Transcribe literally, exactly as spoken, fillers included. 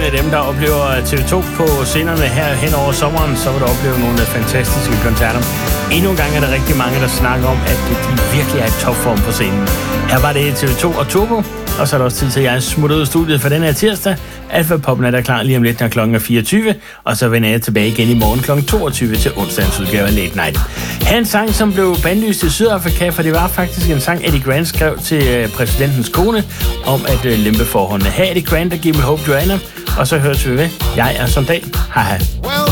en af dem, der oplever T V to på scenerne her hen over sommeren, så vil du opleve nogle fantastiske koncerter. Endnu en gang er der rigtig mange, der snakker om, at de virkelig er i topform på scenen. Her var det T V to og Turbo, og så er der også tid til, at jeg smutter ud af studiet for den her tirsdag. Alfa Poppen er der klar lige om lidt, når klokken er fireogtyve, og så vender jeg tilbage igen i morgen klokken toogtyve til onsdagens udgave af Late Night. Her en sang, som blev bandlyst i Sydafrika, for det var faktisk en sang, Eddie Grant skrev til præsidentens kone om at lempe forholdene. Her er Eddie Grant, der giver mig Hope Joanna, og så høres vi ved. Jeg er Sondal. Hej hej.